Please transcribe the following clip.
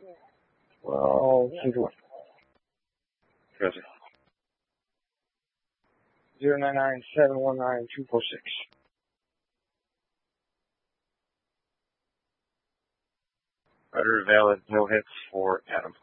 Well, 2-1. Gotcha. 099-719-246. Rider valid, no hits for Adam.